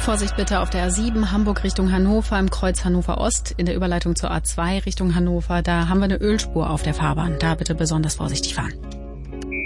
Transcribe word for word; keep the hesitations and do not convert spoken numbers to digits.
Vorsicht bitte auf der A sieben, Hamburg Richtung Hannover, im Kreuz Hannover Ost, in der Überleitung zur A zwei Richtung Hannover. Da haben wir eine Ölspur auf der Fahrbahn. Da bitte besonders vorsichtig fahren.